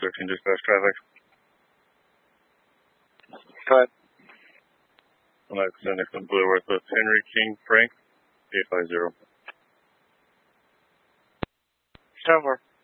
13 dispatch traffic. Go ahead. I'm at Nixon Blue Earth with Henry King Frank, 850. 7-4.